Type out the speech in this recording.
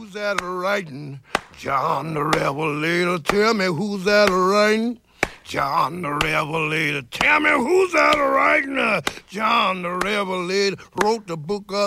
who's that writing? John the Revelator. Tell me who's that writing? John the Revelator. Tell me who's that writing? John the Revelator wrote the book of